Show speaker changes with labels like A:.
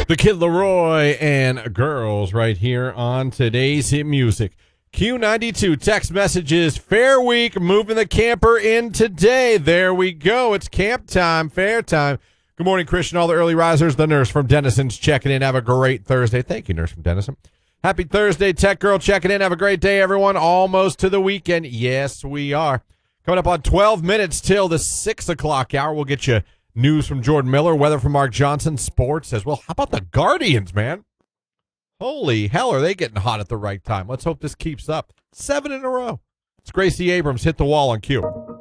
A: The Kid Leroy and girls right here on today's hit music. Q92 text messages. Fair week, moving the camper in today. There we go. It's camp time, fair time. Good morning, Christian. All the early risers. The nurse from Denison's checking in. Have a great Thursday. Thank you, nurse from Denison. Happy Thursday, Tech Girl checking in. Have a great day, everyone. Almost to the weekend. Yes, we are. Coming up on 12 minutes till the 6 o'clock hour. We'll get you news from Jordan Miller, weather from Mark Johnson, sports as well. How about the Guardians, man? Holy hell, are they getting hot at the right time? Let's hope this keeps up. 7 in a row. It's Gracie Abrams. Hit the wall on Q.